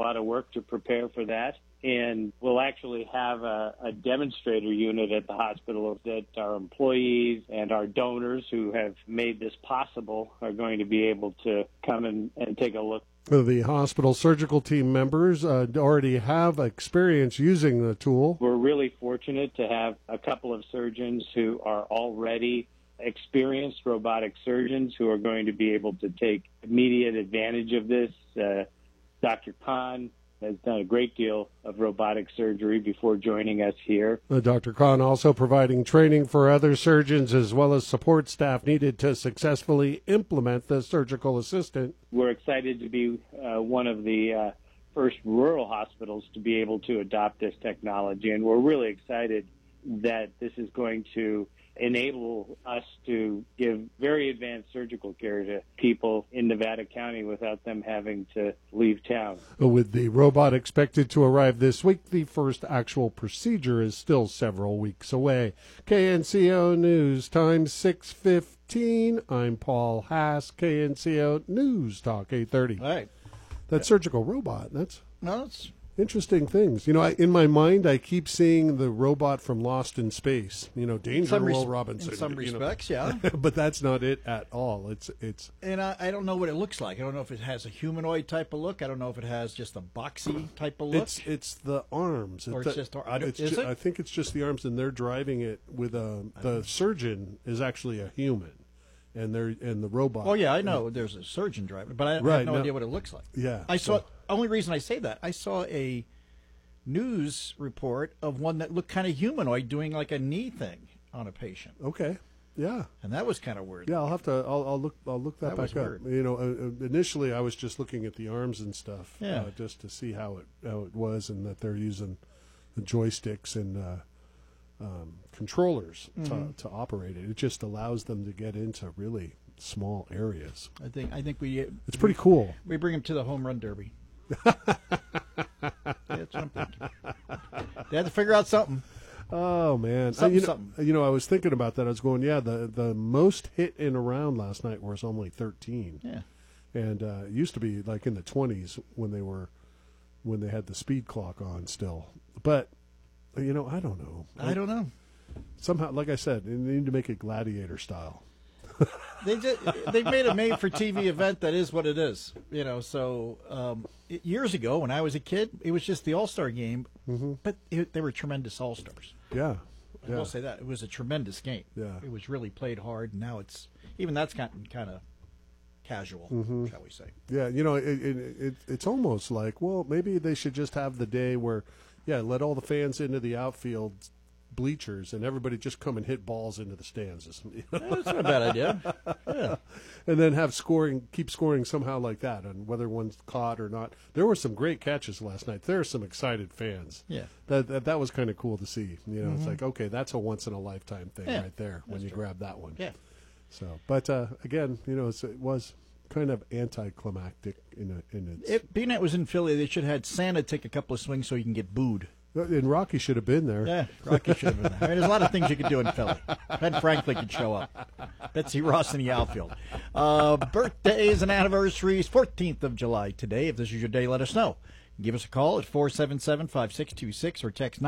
lot of work to prepare for that. And we'll actually have a demonstrator unit at the hospital that our employees and our donors who have made this possible are going to be able to come and take a look. The hospital surgical team members already have experience using the tool. We're really fortunate to have a couple of surgeons who are already experienced robotic surgeons who are going to be able to take immediate advantage of this. Dr. Khan has done a great deal of robotic surgery before joining us here. Dr. Khan also providing training for other surgeons as well as support staff needed to successfully implement the surgical assistant. We're excited to be one of the first rural hospitals to be able to adopt this technology, and we're really excited that this is going to enable us to give very advanced surgical care to people in Nevada County without them having to leave town. With the robot expected to arrive this week, the first actual procedure is still several weeks away. KNCO News, time 6:15. I'm Paul Haas, KNCO News Talk 830. All right. That surgical robot, that's interesting things. You know, in my mind, I keep seeing the robot from Lost in Space. You know, Danger Will Robinson. In some respects, yeah. But that's not it at all. It's. And I don't know what it looks like. I don't know if it has a humanoid type of look. I don't know if it has just a boxy type of look. It's the arms. Or it's just. I think it's just the arms, and they're driving it with the surgeon is actually a human. And the robot. Oh yeah, I know. There's a surgeon driving, but I have no idea what it looks like. Yeah, I saw. Only reason I say that, I saw a news report of one that looked kind of humanoid doing like a knee thing on a patient. Okay, yeah, and that was kind of weird. Yeah, I'll have to. I'll look that back up. Weird. You know, initially I was just looking at the arms and stuff, yeah, just to see how it was, and that they're using the joysticks and controllers to operate it. It just allows them to get into really small areas. I think it's pretty cool. We bring them to the home run derby. That's something. They had to figure out something. Oh man, something. You know, I was thinking about that. I was going, yeah, the most hit in a round last night was only 13. Yeah, and it used to be like in the 20s when they had the speed clock on still. But you know, I don't know. Somehow, like I said, they need to make it gladiator style. They've made a made-for-TV event that is what it is, you know. So years ago, when I was a kid, it was just the All-Star game, but they were tremendous All-Stars. Yeah, I will say that it was a tremendous game. Yeah, it was really played hard. And now that's gotten kind of casual, shall we say? Yeah, you know, it's almost like, well, maybe they should just have the day where, let all the fans into the outfield bleachers and everybody just come and hit balls into the stands. That's not a bad idea. Yeah. And then keep scoring somehow like that, and whether one's caught or not. There were some great catches last night. There are some excited fans. Yeah, that was kind of cool to see. You know, it's like, okay, that's a once in a lifetime thing right there when you grab that one. Yeah. So, but again, you know, it was kind of anticlimactic in its. Being it was in Philly, they should have had Santa take a couple of swings so he can get booed. And Rocky should have been there. Yeah, Rocky should have been there. I mean, there's a lot of things you could do in Philly. Ben Franklin could show up. Betsy Ross in the outfield. Birthdays and anniversaries, 14th of July today. If this is your day, let us know. Give us a call at 477-5626 or text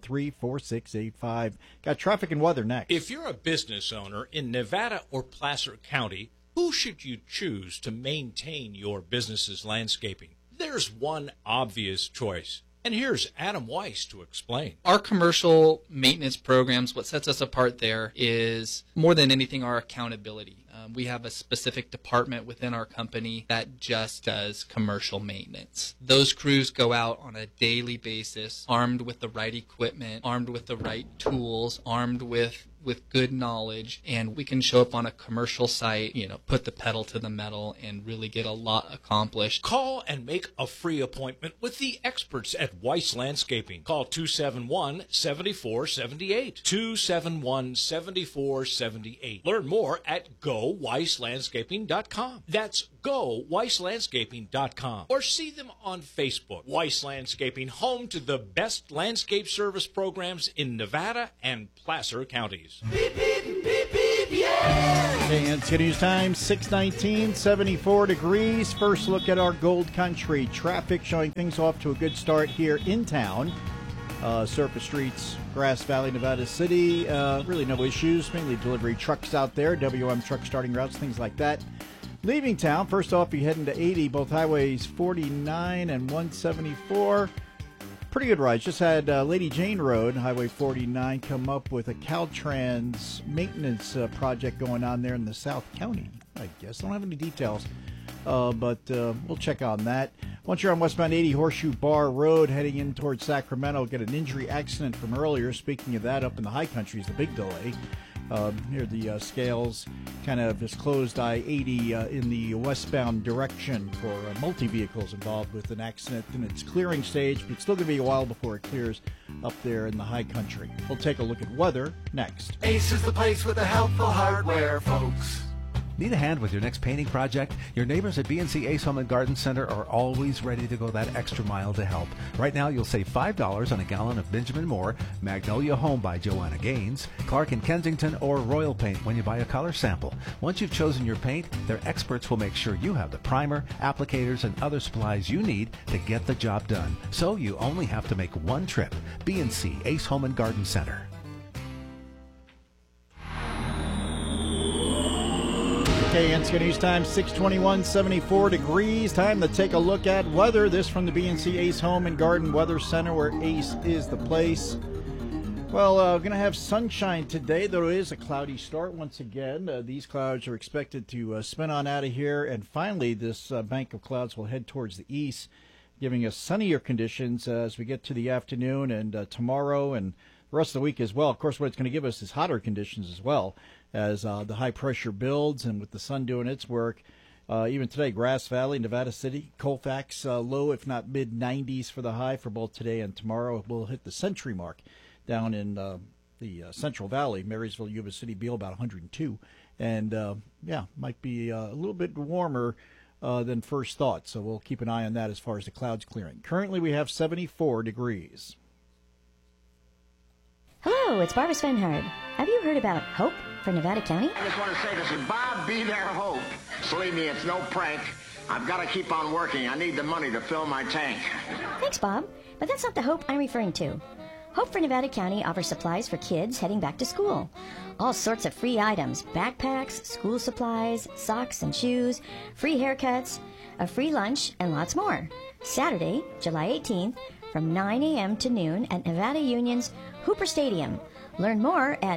913-4685. Got traffic and weather next. If you're a business owner in Nevada or Placer County, who should you choose to maintain your business's landscaping? There's one obvious choice. And here's Adam Weiss to explain. Our commercial maintenance programs, what sets us apart there is more than anything our accountability. We have a specific department within our company that just does commercial maintenance. Those crews go out on a daily basis, armed with the right equipment, armed with the right tools, armed with good knowledge, and we can show up on a commercial site, you know, put the pedal to the metal and really get a lot accomplished. Call and make a free appointment with the experts at Weiss Landscaping. Call 271-7478. 271-7478. Learn more at GoWeissLandscaping.com. That's GoWeissLandscaping.com. Or see them on Facebook. Weiss Landscaping, home to the best landscape service programs in Nevada and Placer counties. Beep, beep, beep, beep. Okay, and it's going to use time 6:19, 74 degrees. First look at our Gold Country traffic, showing things off to a good start here in town. Surface streets, Grass Valley, Nevada City, really no issues. Mainly delivery trucks out there, WM truck starting routes, things like that. Leaving town, first off, you head into 80, both highways 49 and 174. Pretty good rides. Just had Lady Jane Road, Highway 49, come up with a Caltrans maintenance project going on there in the South County, I guess. I don't have any details, but we'll check on that. Once you're on westbound 80 Horseshoe Bar Road, heading in towards Sacramento, get an injury accident from earlier. Speaking of that, up in the high country is the big delay. Here the scales kind of is closed I-80 in the westbound direction for multi-vehicles involved with an accident in its clearing stage, but it's still going to be a while before it clears up there in the high country. We'll take a look at weather next. Ace is the place with the helpful hardware, folks. Need a hand with your next painting project? Your neighbors at BNC Ace Home and Garden Center are always ready to go that extra mile to help. Right now, you'll save $5 on a gallon of Benjamin Moore, Magnolia Home by Joanna Gaines, Clark and Kensington, or Royal Paint when you buy a color sample. Once you've chosen your paint, their experts will make sure you have the primer, applicators, and other supplies you need to get the job done. So you only have to make one trip. BNC Ace Home and Garden Center. Okay, and it's going to use time 6:21, 74 degrees. Time to take a look at weather. This from the BNC Ace Home and Garden Weather Center, where Ace is the place. Well, going to have sunshine today, though it is a cloudy start once again. These clouds are expected to spin on out of here, and finally this bank of clouds will head towards the east, giving us sunnier conditions as we get to the afternoon and tomorrow and the rest of the week as well. Of course, what it's going to give us is hotter conditions as well, as the high pressure builds and with the sun doing its work. Even today, Grass Valley, Nevada City, Colfax, low, if not mid-90s for the high for both today and tomorrow. We'll hit the century mark down in the Central Valley, Marysville, Yuba City, Beale, about 102. And, might be a little bit warmer than first thought. So we'll keep an eye on that as far as the clouds clearing. Currently, we have 74 degrees. Hello, it's Barbara Svenhard. Have you heard about Hope for Nevada County? I just want to say this is Bob Be There Hope. Believe me, it's no prank. I've got to keep on working. I need the money to fill my tank. Thanks, Bob. But that's not the Hope I'm referring to. Hope for Nevada County offers supplies for kids heading back to school. All sorts of free items, backpacks, school supplies, socks and shoes, free haircuts, a free lunch, and lots more. Saturday, July 18th, from 9 a.m. to noon at Nevada Union's Hooper Stadium. Learn more at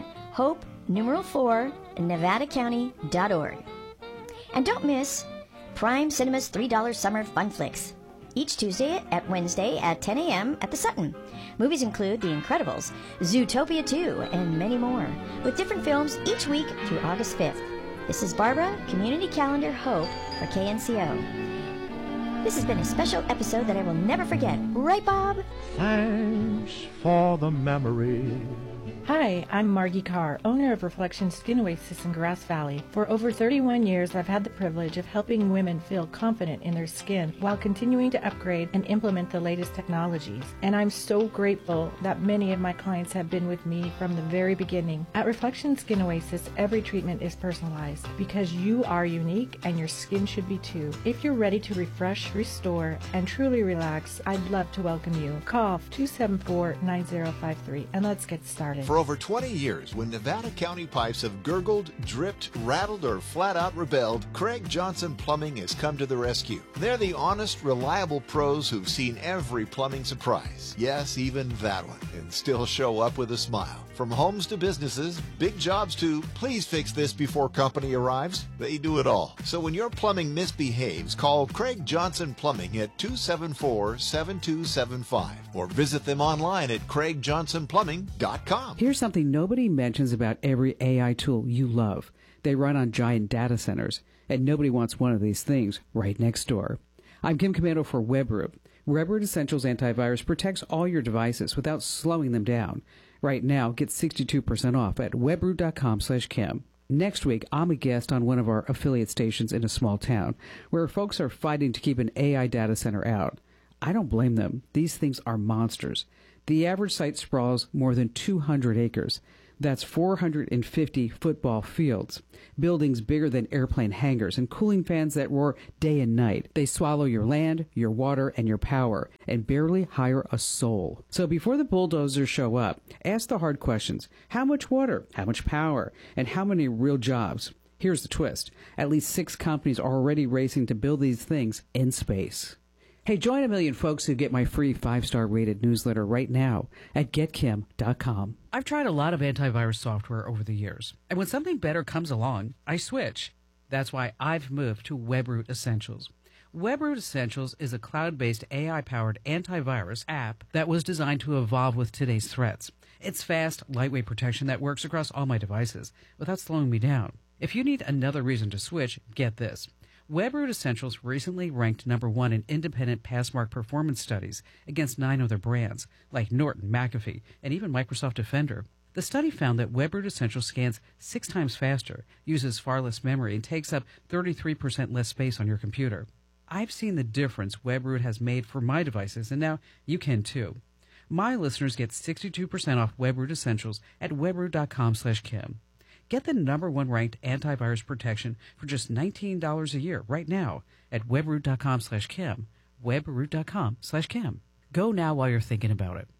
hope4nevadacounty.org. And don't miss Prime Cinema's $3 Summer Fun Flicks. Each Tuesday at Wednesday at 10 a.m. at the Sutton. Movies include The Incredibles, Zootopia 2, and many more, with different films each week through August 5th. This is Barbara, Community Calendar Hope for KNCO. This has been a special episode that I will never forget. Right, Bob? Thanks for the memory. Hi, I'm Margie Carr, owner of Reflection Skin Oasis in Grass Valley. For over 31 years, I've had the privilege of helping women feel confident in their skin while continuing to upgrade and implement the latest technologies. And I'm so grateful that many of my clients have been with me from the very beginning. At Reflection Skin Oasis, every treatment is personalized because you are unique and your skin should be too. If you're ready to refresh, restore, and truly relax, I'd love to welcome you. Call 274-9053 and let's get started. For over 20 years, when Nevada County pipes have gurgled, dripped, rattled, or flat out rebelled, Craig Johnson Plumbing has come to the rescue. They're the honest, reliable pros who've seen every plumbing surprise. Yes, even that one. And still show up with a smile. From homes to businesses, big jobs to, please fix this before company arrives, they do it all. So when your plumbing misbehaves, call Craig Johnson Plumbing at 274-7275 or visit them online at craigjohnsonplumbing.com. Here's something nobody mentions about every AI tool you love. They run on giant data centers, and nobody wants one of these things right next door. I'm Kim Commando for WebRoot. WebRoot Essentials Antivirus protects all your devices without slowing them down. Right now, get 62% off at webroot.com/Kim. Next week, I'm a guest on one of our affiliate stations in a small town where folks are fighting to keep an AI data center out. I don't blame them. These things are monsters. The average site sprawls more than 200 acres. That's 450 football fields, buildings bigger than airplane hangars, and cooling fans that roar day and night. They swallow your land, your water, and your power, and barely hire a soul. So before the bulldozers show up, ask the hard questions. How much water? How much power? And how many real jobs? Here's the twist. At least 6 companies are already racing to build these things in space. Hey, join a million folks who get my free 5-star rated newsletter right now at getkim.com. I've tried a lot of antivirus software over the years, and when something better comes along, I switch. That's why I've moved to WebRoot Essentials. WebRoot Essentials is a cloud-based AI-powered antivirus app that was designed to evolve with today's threats. It's fast, lightweight protection that works across all my devices without slowing me down. If you need another reason to switch, get this. WebRoot Essentials recently ranked number 1 in independent Passmark performance studies against 9 other brands, like Norton, McAfee, and even Microsoft Defender. The study found that WebRoot Essentials scans 6 times faster, uses far less memory, and takes up 33% less space on your computer. I've seen the difference WebRoot has made for my devices, and now you can too. My listeners get 62% off WebRoot Essentials at webroot.com/Kim. Get the number 1 ranked antivirus protection for just $19 a year right now at webroot.com/Kim. Webroot.com/Kim. Go now while you're thinking about it.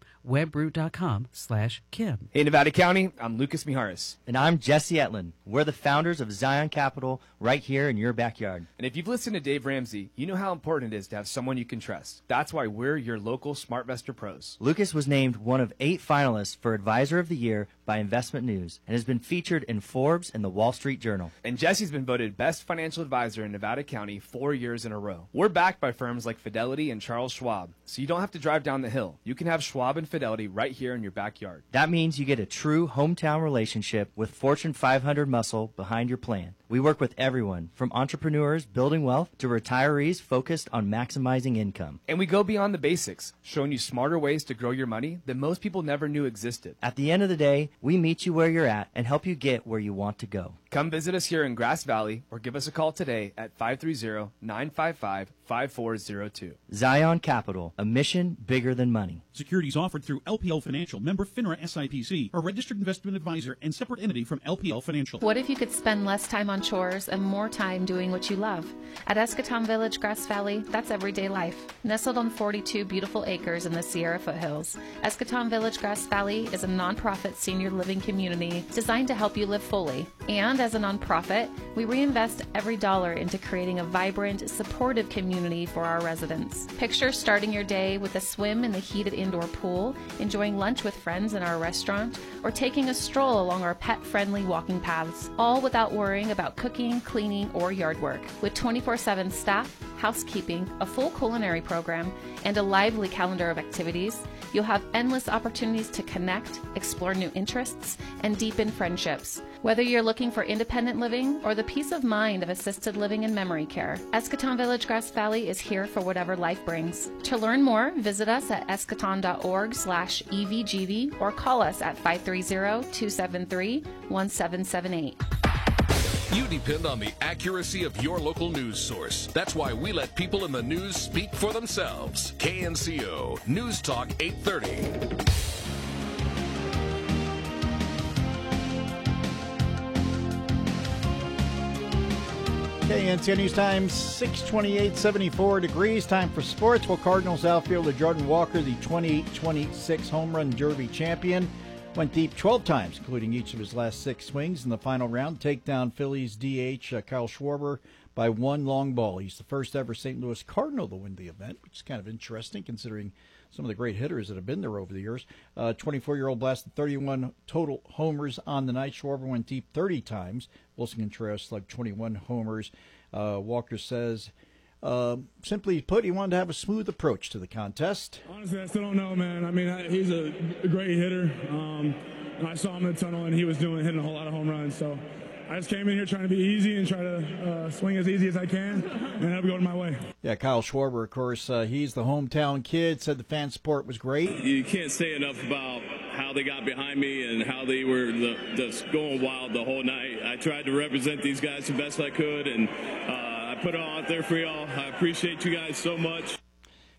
Webroot.com/Kim. Hey, Nevada County, I'm Lucas Mijares. And I'm Jesse Etlin. We're the founders of Zion Capital right here in your backyard. And if you've listened to Dave Ramsey, you know how important it is to have someone you can trust. That's why we're your local SmartVestor pros. Lucas was named one of 8 finalists for Advisor of the Year by Investment News and has been featured in Forbes and the Wall Street Journal. And Jesse's been voted Best Financial Advisor in Nevada County 4 years in a row. We're backed by firms like Fidelity and Charles Schwab, so you don't have to drive down the hill. You can have Schwab and Fidelity right here in your backyard. That means you get a true hometown relationship with Fortune 500 muscle behind your plan. We work with everyone, from entrepreneurs building wealth to retirees focused on maximizing income. And we go beyond the basics, showing you smarter ways to grow your money that most people never knew existed. At the end of the day, we meet you where you're at and help you get where you want to go. Come visit us here in Grass Valley or give us a call today at 530-955-5402. Zion Capital, a mission bigger than money. Securities offered through LPL Financial, member FINRA SIPC, a registered investment advisor and separate entity from LPL Financial. What if you could spend less time on chores and more time doing what you love? At Eschaton Village, Grass Valley, that's everyday life. Nestled on 42 beautiful acres in the Sierra foothills, Eschaton Village, Grass Valley is a nonprofit senior living community designed to help you live fully. And as a nonprofit, we reinvest every dollar into creating a vibrant, supportive community for our residents. Picture starting your day with a swim in the heated indoor pool, enjoying lunch with friends in our restaurant, or taking a stroll along our pet-friendly walking paths, all without worrying about cooking, cleaning, or yard work. With 24/7 staff, housekeeping, a full culinary program, and a lively calendar of activities, you'll have endless opportunities to connect, explore new interests, and deepen friendships. Whether you're looking for independent living or the peace of mind of assisted living and memory care, Eschaton Village, Grass Valley is here for whatever life brings. To learn more, visit us at eschaton.org/EVGV or call us at 530-273-1778. You depend on the accuracy of your local news source. That's why we let people in the news speak for themselves. KNCO News Talk 830. KNCO News Time, 6:28, 74 degrees. Time for sports. Well, Cardinals outfielder Jordan Walker, the 2026 Home Run Derby champion, went deep 12 times, including each of his last 6 swings in the final round. Take down Phillies DH Kyle Schwarber by 1 long ball. He's the first ever St. Louis Cardinal to win the event, which is kind of interesting considering some of the great hitters that have been there over the years. 24-year-old blasted 31 total homers on the night. Schwarber went deep 30 times. Wilson Contreras slugged 21 homers. Walker says, simply put, he wanted to have a smooth approach to the contest. Honestly, I still don't know, man. I mean, he's a great hitter. I saw him in the tunnel, and he was hitting a whole lot of home runs. So I just came in here trying to be easy and try to swing as easy as I can, and that'll be going my way. Yeah, Kyle Schwarber, of course, he's the hometown kid, said the fan support was great. You can't say enough about how they got behind me and how they were just going wild the whole night. I tried to represent these guys the best I could, and I put it all out there for y'all. I appreciate you guys so much.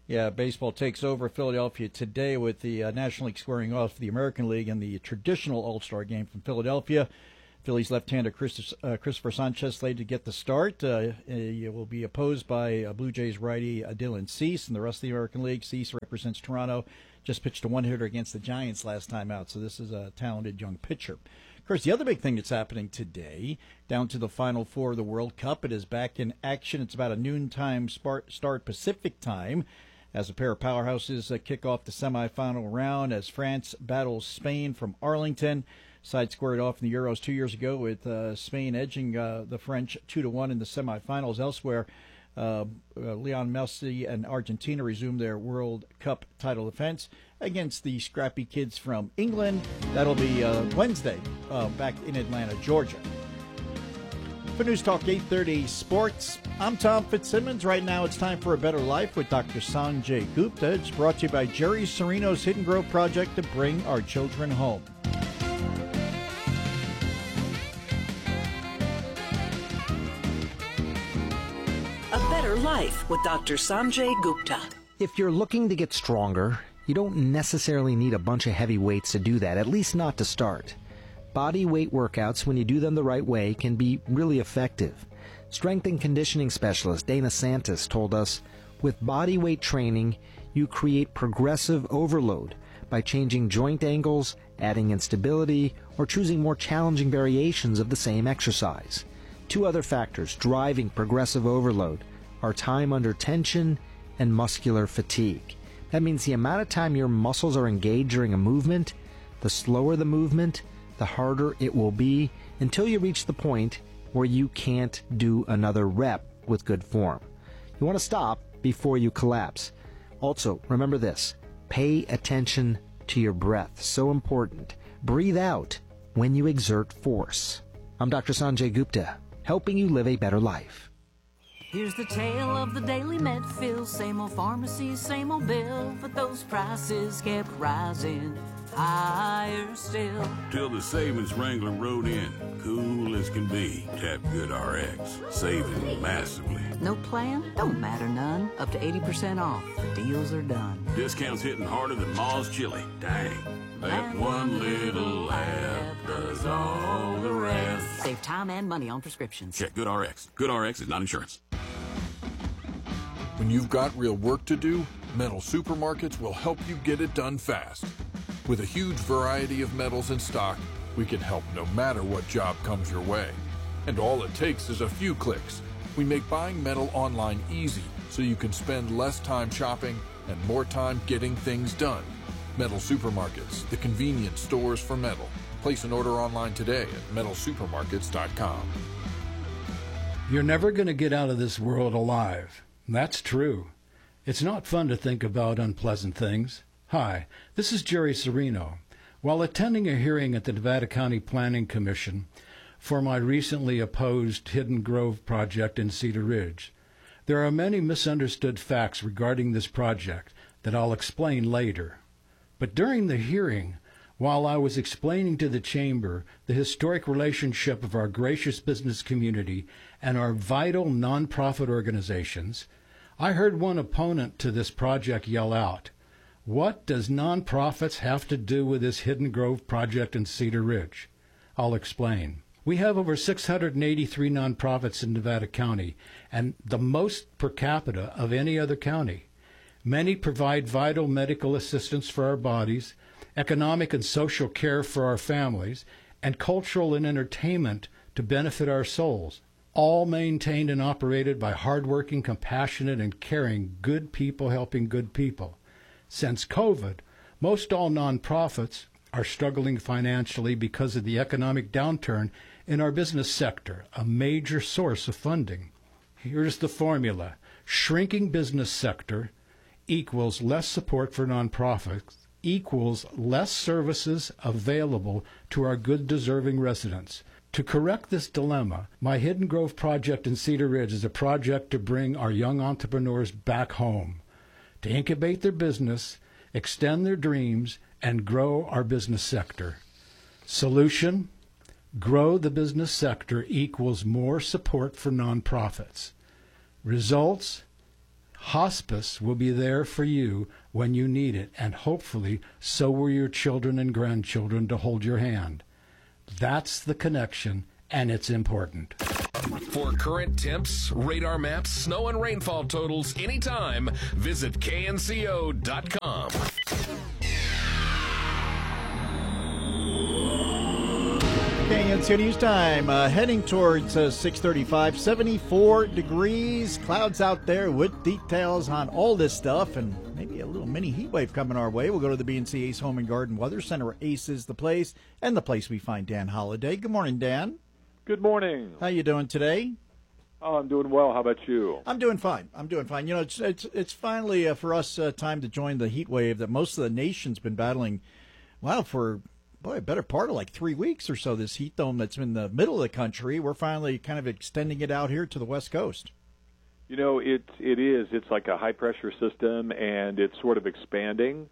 Yeah, baseball takes over Philadelphia today with the National League squaring off the American League in the traditional All-Star game from Philadelphia. Phillies left-hander Christopher Sanchez slated to get the start. He will be opposed by Blue Jays righty Dylan Cease. In the rest of the American League, Cease represents Toronto. Just pitched a one-hitter against the Giants last time out, so this is a talented young pitcher. Of course, the other big thing that's happening today, down to the Final Four of the World Cup, it is back in action. It's about a noontime start Pacific time as a pair of powerhouses kick off the semifinal round as France battles Spain from Arlington. Side squared off in the Euros 2 years ago with Spain edging the French 2-1 in the semifinals. Elsewhere, Lionel Messi and Argentina resume their World Cup title defense against the scrappy kids from England. That'll be Wednesday back in Atlanta, Georgia. For News Talk 830 Sports, I'm Tom Fitzsimmons. Right now it's time for A Better Life with Dr. Sanjay Gupta. It's brought to you by Jerry Serino's Hidden Grove Project to bring our children home. A Better Life with Dr. Sanjay Gupta. If you're looking to get stronger, you don't necessarily need a bunch of heavy weights to do that, at least not to start. Body weight workouts, when you do them the right way, can be really effective. Strength and conditioning specialist Dana Santos told us, with body weight training, you create progressive overload by changing joint angles, adding instability, or choosing more challenging variations of the same exercise. Two other factors driving progressive overload are time under tension and muscular fatigue. That means the amount of time your muscles are engaged during a movement, the slower the movement, the harder it will be until you reach the point where you can't do another rep with good form. You want to stop before you collapse. Also, remember this, pay attention to your breath. So important. Breathe out when you exert force. I'm Dr. Sanjay Gupta, helping you live a better life. Here's the tale of the daily Medfill. Same old pharmacy, same old bill, but those prices kept rising higher still. Till the savings Wrangler rode in, cool as can be. Tap GoodRx, saving massively. No plan? Don't matter none. Up to 80% off. The deals are done. Discounts hitting harder than Ma's chili. Dang. That one little laugh does all the rest. Save time and money on prescriptions. Check GoodRx. GoodRx is not insurance. When you've got real work to do, Metal Supermarkets will help you get it done fast. With a huge variety of metals in stock, we can help no matter what job comes your way. And all it takes is a few clicks. We make buying metal online easy so you can spend less time shopping and more time getting things done. Metal Supermarkets, the convenient stores for metal. Place an order online today at metalsupermarkets.com. You're never going to get out of this world alive. That's true. It's not fun to think about unpleasant things. Hi, this is Jerry Serino. While attending a hearing at the Nevada County Planning Commission for my recently opposed Hidden Grove project in Cedar Ridge, there are many misunderstood facts regarding this project that I'll explain later. But during the hearing, while I was explaining to the Chamber the historic relationship of our gracious business community and our vital nonprofit organizations, I heard one opponent to this project yell out, "What does nonprofits have to do with this Hidden Grove project in Cedar Ridge?" I'll explain. We have over 683 nonprofits in Nevada County, and the most per capita of any other county. Many provide vital medical assistance for our bodies, economic and social care for our families, and cultural and entertainment to benefit our souls, all maintained and operated by hardworking, compassionate, and caring good people helping good people. Since COVID, most all nonprofits are struggling financially because of the economic downturn in our business sector, a major source of funding. Here's the formula. Shrinking business sector equals less support for nonprofits, equals less services available to our good deserving residents. To correct this dilemma, my Hidden Grove project in Cedar Ridge is a project to bring our young entrepreneurs back home, to incubate their business, extend their dreams, and grow our business sector. Solution: grow the business sector equals more support for nonprofits. Results: Hospice will be there for you when you need it, and hopefully so will your children and grandchildren to hold your hand. That's the connection, and it's important. For current temps, radar maps, snow and rainfall totals anytime, visit knco.com. KNCO News Time, heading towards 6:35, 74 degrees, clouds out there with details on all this stuff, and maybe a little mini heat wave coming our way. We'll go to the BNC Ace Home and Garden Weather Center, where Ace is the place, and the place we find Dan Holliday. Good morning, Dan. Good morning. How you doing today? Oh, I'm doing well. How about you? I'm doing fine. You know, it's finally for us time to join the heat wave that most of the nation's been battling, well, for a better part of like 3 weeks or so. This heat dome that's in the middle of the country, we're finally kind of extending it out here to the West Coast. You know, it is. It's like a high-pressure system, and it's sort of expanding,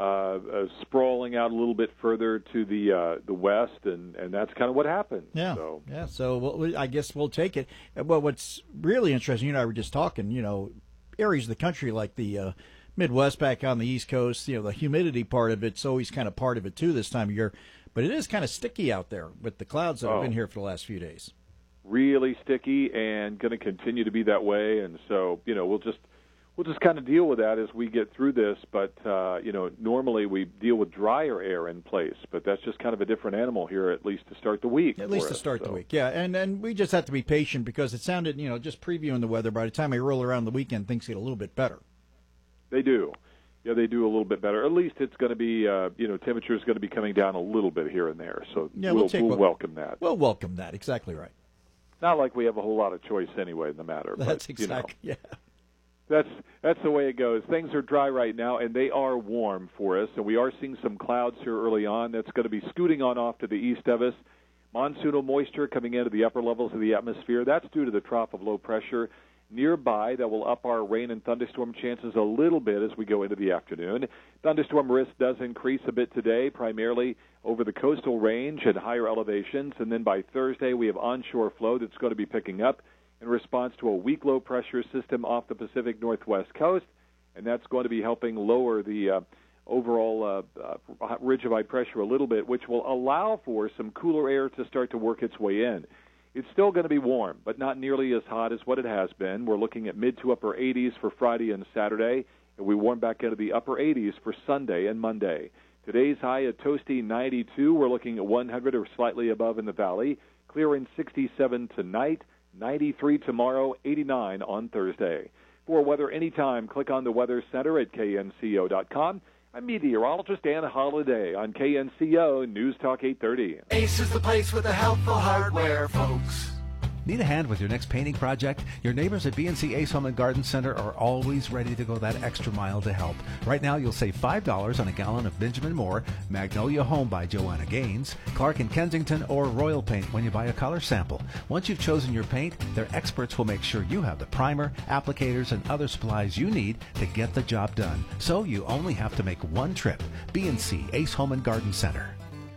sprawling out a little bit further to the west, and that's kind of what happened. Yeah, so. Yeah. So I guess we'll take it. Well, what's really interesting, you and I were just talking, you know, areas of the country like the Midwest back on the East Coast, you know, the humidity part of it's always kind of part of it, too, this time of year. But it is kind of sticky out there with the clouds that have been here for the last few days. Really sticky and going to continue to be that way. And so, you know, we'll just kind of deal with that as we get through this. But, you know, normally we deal with drier air in place. But that's just kind of a different animal here, at least to start the week. At least to start the week, yeah. And we just have to be patient because it sounded, you know, just previewing the weather, by the time I roll around the weekend, things get a little bit better. They do. Yeah, they do a little bit better. At least it's going to be, you know, temperature is going to be coming down a little bit here and there. So yeah, we'll welcome that. We'll welcome that. Exactly right. Not like we have a whole lot of choice anyway in the matter. That's but, exactly, you know, That's the way it goes. Things are dry right now, and they are warm for us. And we are seeing some clouds here early on. That's going to be scooting on off to the east of us. Monsoonal moisture coming into the upper levels of the atmosphere. That's due to the trough of low pressure nearby that will up our rain and thunderstorm chances a little bit as we go into the afternoon. Thunderstorm risk does increase a bit today, primarily over the coastal range at higher elevations. And then by Thursday, we have onshore flow that's going to be picking up in response to a weak low pressure system off the Pacific Northwest coast. And that's going to be helping lower the overall ridge of high pressure a little bit, which will allow for some cooler air to start to work its way in. It's still going to be warm, but not nearly as hot as what it has been. We're looking at mid to upper 80s for Friday and Saturday, and we warm back into the upper 80s for Sunday and Monday. Today's high at toasty 92. We're looking at 100 or slightly above in the valley. Clearing 67 tonight, 93 tomorrow, 89 on Thursday. For weather anytime, click on the Weather Center at knco.com. I'm meteorologist Dan Holliday on KNCO News Talk 830. Ace is the place with the helpful hardware, folks. Need a hand with your next painting project? Your neighbors at BNC Ace Home and Garden Center are always ready to go that extra mile to help. Right now, you'll save $5 on a gallon of Benjamin Moore, Magnolia Home by Joanna Gaines, Clark and Kensington, or Royal Paint when you buy a color sample. Once you've chosen your paint, their experts will make sure you have the primer, applicators, and other supplies you need to get the job done. So you only have to make one trip. BNC Ace Home and Garden Center.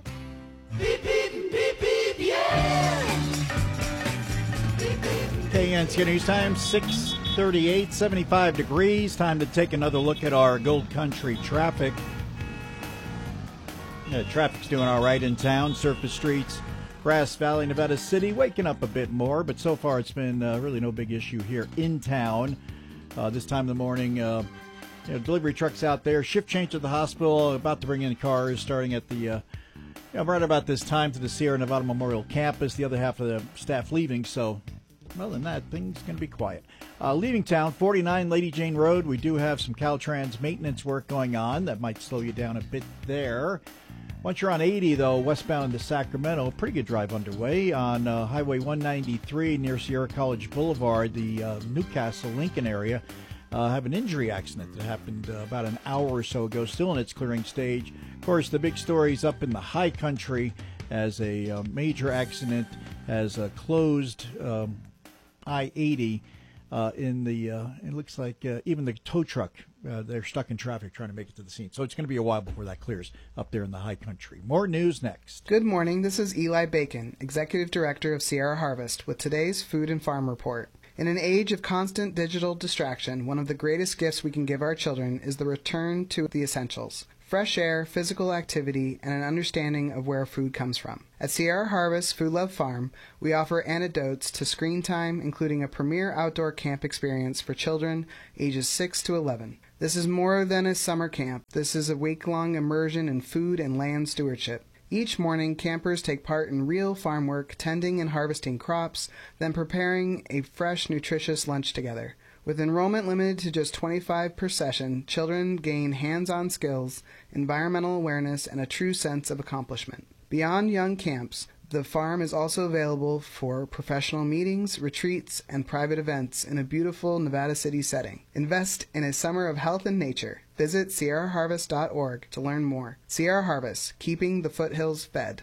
Beep, beep, beep, beep, yeah! KNCO News Time, 6:38, 75 degrees. Time to take another look at our Gold Country traffic. Traffic's doing all right in town. Surface streets, Grass Valley, Nevada City, waking up a bit more, but so far it's been really no big issue here in town. This time of the morning, delivery trucks out there. Shift change at the hospital, about to bring in cars, starting at the right about this time to the Sierra Nevada Memorial Campus. The other half of the staff leaving, so other than that, things going to be quiet. Leaving town, 49 Lady Jane Road. We do have some Caltrans maintenance work going on. That might slow you down a bit there. Once you're on 80, though, westbound to Sacramento, pretty good drive underway. On Highway 193 near Sierra College Boulevard, the Newcastle, Lincoln area, have an injury accident that happened about an hour or so ago, still in its clearing stage. Of course, the big story's up in the high country as a major accident has closed I-80 it looks like even the tow truck, they're stuck in traffic trying to make it to the scene. So it's going to be a while before that clears up there in the high country. More news next. Good morning. This is Eli Bacon, Executive Director of Sierra Harvest, with today's Food and Farm Report. In an age of constant digital distraction, one of the greatest gifts we can give our children is the return to the essentials. Fresh air, physical activity, and an understanding of where food comes from. At Sierra Harvest Food Love Farm, we offer antidotes to screen time, including a premier outdoor camp experience for children ages 6 to 11. This is more than a summer camp. This is a week-long immersion in food and land stewardship. Each morning, campers take part in real farm work, tending and harvesting crops, then preparing a fresh, nutritious lunch together. With enrollment limited to just 25 per session, children gain hands-on skills, environmental awareness, and a true sense of accomplishment. Beyond young camps, the farm is also available for professional meetings, retreats, and private events in a beautiful Nevada City setting. Invest in a summer of health and nature. Visit sierraharvest.org to learn more. Sierra Harvest, keeping the foothills fed.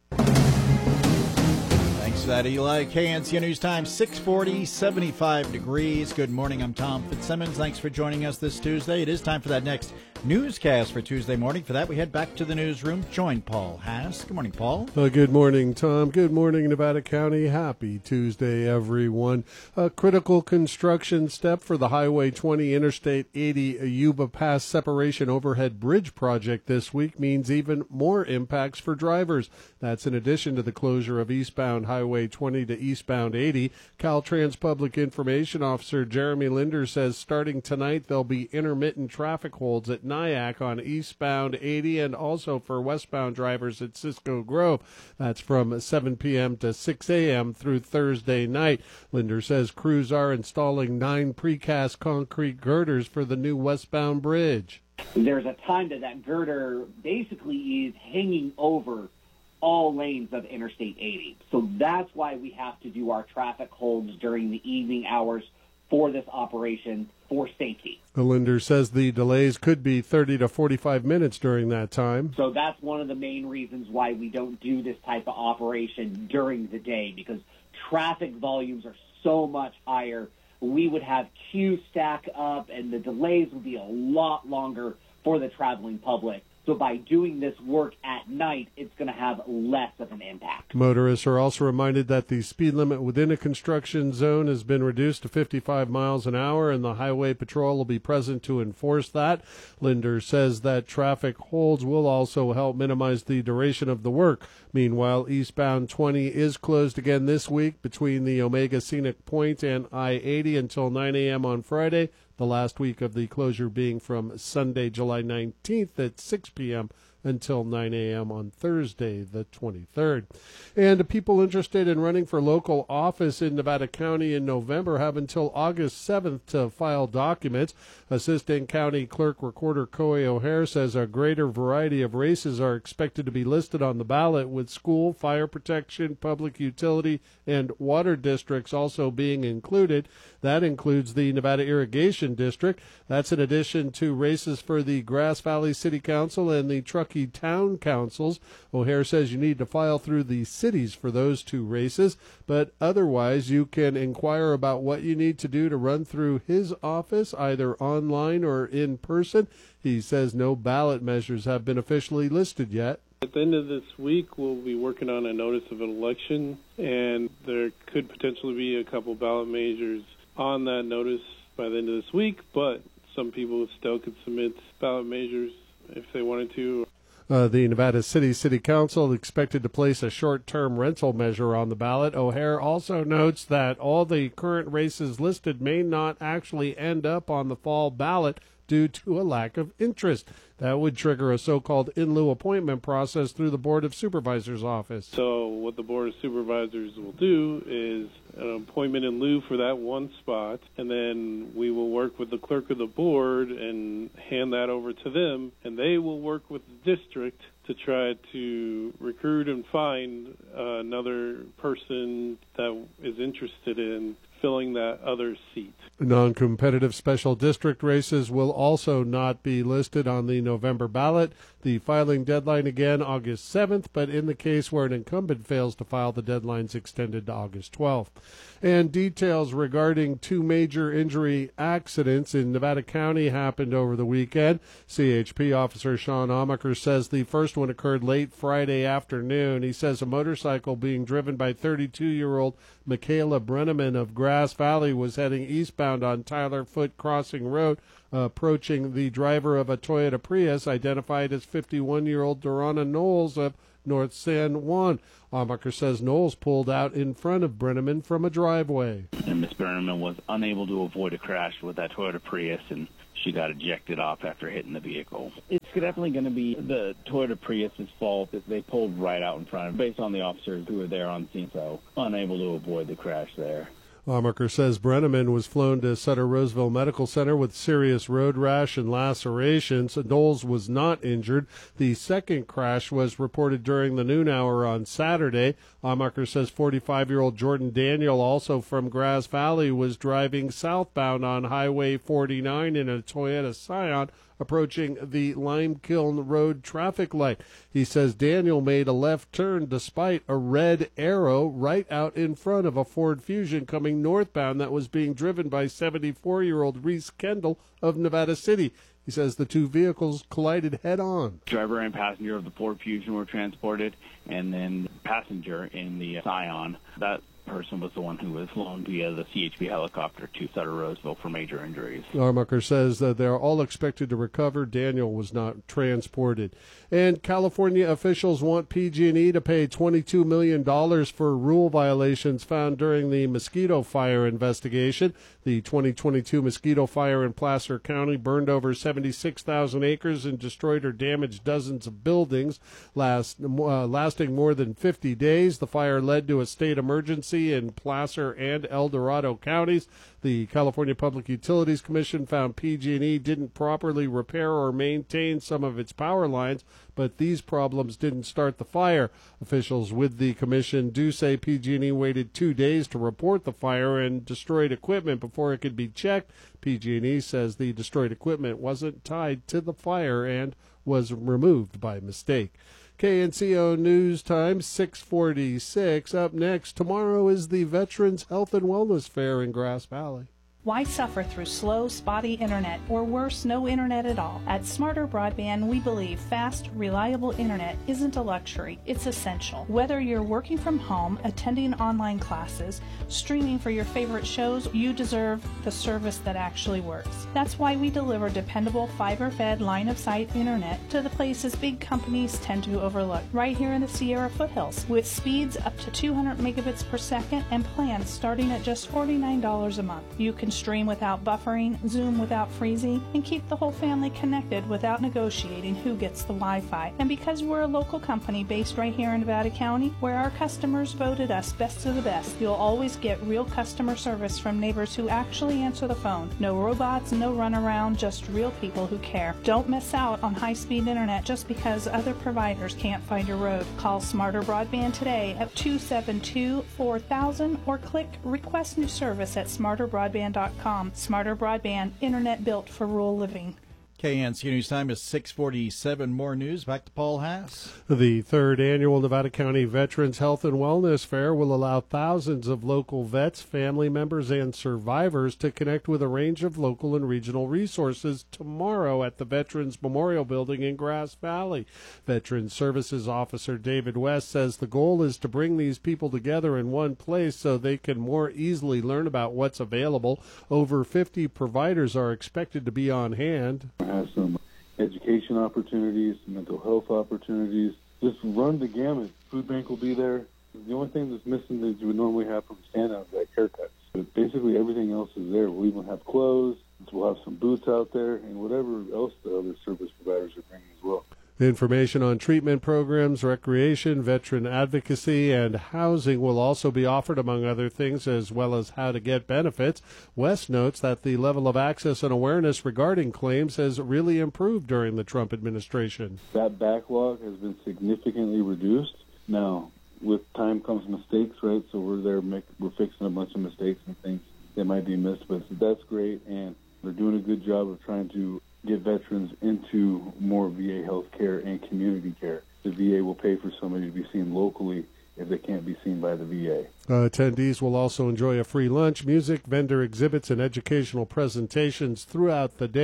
Thanks for that, Eli. KNCO News Time, 6:40, 75 degrees. Good morning. I'm Tom Fitzsimmons. Thanks for joining us this Tuesday. It is time for that next newscast for Tuesday morning. For that, we head back to the newsroom. Join Paul Haas. Good morning, Paul. Good morning, Tom. Good morning, Nevada County. Happy Tuesday, everyone. A critical construction step for the Highway 20 Interstate 80 Yuba Pass separation overhead bridge project this week means even more impacts for drivers. That's in addition to the closure of eastbound Highway 20 to eastbound 80. Caltrans Public Information Officer Jeremy Linder says starting tonight there'll be intermittent traffic holds at Nyack on eastbound 80 and also for westbound drivers at Cisco Grove. That's from 7 p.m. to 6 a.m. through Thursday night. Linder says crews are installing 9 precast concrete girders for the new westbound bridge. There's a time that girder basically is hanging over all lanes of Interstate 80. So that's why we have to do our traffic holds during the evening hours for this operation for safety. Linder says the delays could be 30 to 45 minutes during that time. So that's one of the main reasons why we don't do this type of operation during the day, because traffic volumes are so much higher. We would have queues stack up, and the delays would be a lot longer for the traveling public. So by doing this work at night, it's going to have less of an impact. Motorists are also reminded that the speed limit within a construction zone has been reduced to 55 miles an hour, and the Highway Patrol will be present to enforce that. Linder says that traffic holds will also help minimize the duration of the work. Meanwhile, eastbound 20 is closed again this week between the Omega Scenic Point and I-80 until 9 a.m. on Friday. The last week of the closure being from Sunday, July 19th at 6 p.m. until 9 a.m. on Thursday, the 23rd. And people interested in running for local office in Nevada County in November have until August 7th to file documents. Assistant County Clerk Recorder Coy O'Hare says a greater variety of races are expected to be listed on the ballot, with school, fire protection, public utility, and water districts also being included. That includes the Nevada Irrigation District. That's in addition to races for the Grass Valley City Council and the Truckee Town Councils. O'Hare says you need to file through the cities for those 2 races, but otherwise you can inquire about what you need to do to run through his office, either online or in person. He says no ballot measures have been officially listed yet. At the end of this week, we'll be working on a notice of an election, and there could potentially be a couple ballot measures on that notice by the end of this week, but some people still could submit ballot measures if they wanted to. The Nevada City Council expected to place a short-term rental measure on the ballot. O'Hare also notes that all the current races listed may not actually end up on the fall ballot due to a lack of interest. That would trigger a so-called in lieu appointment process through the Board of Supervisors office. So what the Board of Supervisors will do is an appointment in lieu for that one spot, and then we will work with the clerk of the board and hand that over to them, and they will work with the district to try to recruit and find another person that is interested in filling that other seat. Non-competitive special district races will also not be listed on the November ballot. The filing deadline again August 7th, but in the case where an incumbent fails to file, the deadline's extended to August 12th. And details regarding 2 major injury accidents in Nevada County happened over the weekend. CHP officer Sean Amaker says the first one occurred late Friday afternoon. He says a motorcycle being driven by 32-year-old Michaela Brenneman of Grass Valley was heading eastbound on Tyler Foote Crossing Road, approaching the driver of a Toyota Prius identified as 51-year-old Dorana Knowles of North San Juan. Amaker says Knowles pulled out in front of Brenneman from a driveway. And Miss Brenneman was unable to avoid a crash with that Toyota Prius, and she got ejected off after hitting the vehicle. It's definitely going to be the Toyota Prius's fault that they pulled right out in front of, based on the officers who were there on scene, so unable to avoid the crash there. Amaker says Brenneman was flown to Sutter Roseville Medical Center with serious road rash and lacerations. Knowles was not injured. The second crash was reported during the noon hour on Saturday. Amaker says 45-year-old Jordan Daniel, also from Grass Valley, was driving southbound on Highway 49 in a Toyota Scion, approaching the Lime Kiln Road traffic light. He says Daniel made a left turn despite a red arrow right out in front of a Ford Fusion coming northbound that was being driven by 74-year-old Reese Kendall of Nevada City. He says the two vehicles collided head-on. Driver and passenger of the Ford Fusion were transported, and then passenger in the Scion. That person was the one who was flown via the CHP helicopter to Sutter Roseville for major injuries. Armaker says that they're all expected to recover. Daniel was not transported. And California officials want PG&E to pay $22 million for rule violations found during the mosquito fire investigation. The 2022 mosquito fire in Placer County burned over 76,000 acres and destroyed or damaged dozens of buildings, lasting more than 50 days. The fire led to a state emergency in Placer and El Dorado counties. The California Public Utilities Commission found PG&E didn't properly repair or maintain some of its power lines, but these problems didn't start the fire. Officials with the commission do say PG&E waited 2 days to report the fire and destroyed equipment before it could be checked. PG&E says the destroyed equipment wasn't tied to the fire and was removed by mistake. KNCO News Time, 6:46. Up next, tomorrow is the Veterans Health and Wellness Fair in Grass Valley. Why suffer through slow, spotty internet, or worse, no internet at all? At Smarter Broadband, we believe fast, reliable internet isn't a luxury, it's essential. Whether you're working from home, attending online classes, streaming for your favorite shows, you deserve the service that actually works. That's why we deliver dependable, fiber-fed, line-of-sight internet to the places big companies tend to overlook, right here in the Sierra foothills, with speeds up to 200 megabits per second and plans starting at just $49 a month. You can stream without buffering, Zoom without freezing, and keep the whole family connected without negotiating who gets the Wi-Fi. And because we're a local company based right here in Nevada County, where our customers voted us best of the best, you'll always get real customer service from neighbors who actually answer the phone. No robots, no runaround, just real people who care. Don't miss out on high-speed internet just because other providers can't find your road. Call Smarter Broadband today at 272-4000 or click Request New Service at smarterbroadband.com. Smarter Broadband, internet built for rural living. KNCO News Time is 6:47. More news. Back to Paul Haas. The third annual Nevada County Veterans Health and Wellness Fair will allow thousands of local vets, family members, and survivors to connect with a range of local and regional resources tomorrow at the Veterans Memorial Building in Grass Valley. Veterans Services Officer David West says the goal is to bring these people together in one place so they can more easily learn about what's available. Over 50 providers are expected to be on hand. Have some education opportunities, mental health opportunities. Just run the gamut. Food bank will be there. The only thing that's missing that you would normally have from stand-out is like haircuts. But basically everything else is there. We'll even have clothes. We'll have some boots out there and whatever else the other service providers are bringing as well. Information on treatment programs, recreation, veteran advocacy, and housing will also be offered, among other things, as well as how to get benefits. West notes that the level of access and awareness regarding claims has really improved during the Trump administration. That backlog has been significantly reduced. Now, with time comes mistakes, right? So we're fixing a bunch of mistakes and things that might be missed, but that's great, and they're doing a good job of trying to get veterans into more VA health care and community care. The VA will pay for somebody to be seen locally if they can't be seen by the VA. Attendees will also enjoy a free lunch, music, vendor exhibits, and educational presentations throughout the day.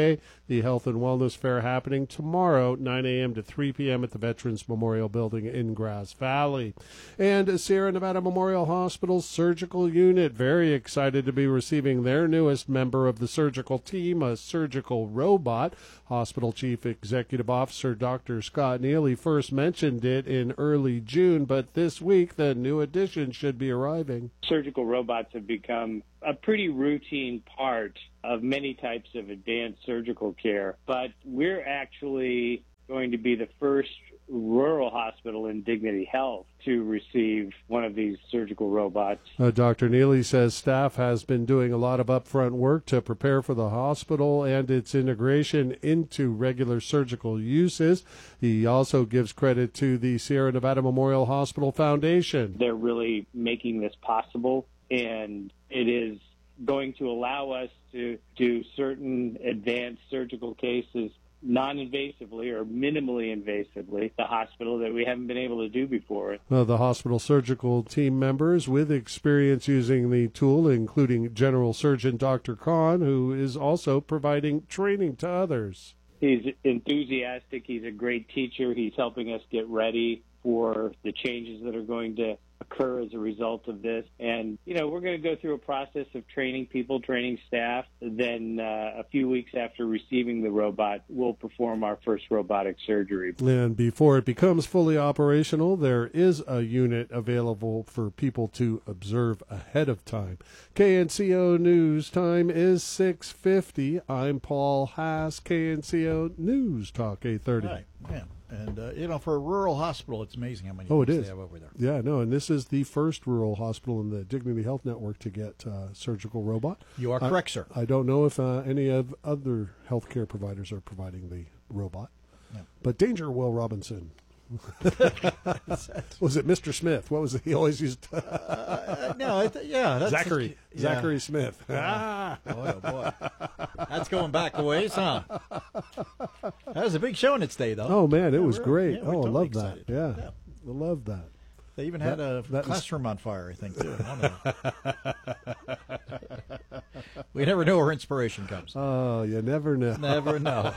The Health and Wellness Fair happening tomorrow, 9 a.m. to 3 p.m. at the Veterans Memorial Building in Grass Valley. And Sierra Nevada Memorial Hospital's surgical unit, very excited to be receiving their newest member of the surgical team, a surgical robot. Hospital Chief Executive Officer Dr. Scott Neely first mentioned it in early June, but this week the new addition should be arriving. Surgical robots have become a pretty routine part of many types of advanced surgical care, but we're actually going to be the first rural hospital in Dignity Health to receive one of these surgical robots. Dr. Neely says staff has been doing a lot of upfront work to prepare for the hospital and its integration into regular surgical uses. He also gives credit to the Sierra Nevada Memorial Hospital Foundation. They're really making this possible, and it is going to allow us to do certain advanced surgical cases non-invasively or minimally invasively, the hospital that we haven't been able to do before. The hospital surgical team members with experience using the tool, including General Surgeon Dr. Kahn, who is also providing training to others. He's enthusiastic. He's a great teacher. He's helping us get ready for the changes that are going to occur as a result of this. And, we're going to go through a process of training people, training staff. Then a few weeks after receiving the robot, we'll perform our first robotic surgery. And before it becomes fully operational, there is a unit available for people to observe ahead of time. KNCO News time is 6:50. I'm Paul Haas, KNCO News Talk 830. Right. Yeah. And, for a rural hospital, it's amazing how many they have over there. Yeah, no, and this is the first rural hospital in the Dignity Health Network to get surgical robot. You are correct, sir. I don't know if any of other healthcare providers are providing the robot. Yeah. But Danger Will Robinson. Was it Mr. Smith? What was it? He always used that's Zachary. Zachary Smith. Boy, oh boy. That's going back a ways, huh? That was a big show in its day, though. Oh, man, it was great. Yeah, I love that. Yeah, I love that. They even had a classroom on fire, I think, too. We never know where inspiration comes. Oh, you never know. Never know.